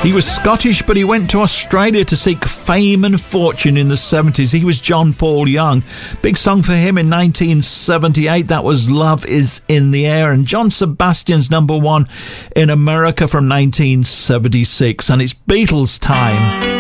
He was Scottish, but he went to Australia to seek fame and fortune in the 70s. He was John Paul Young. Big song for him in 1978. That was Love Is in the Air. And John Sebastian's number one in America from 1976. And it's Beatles time.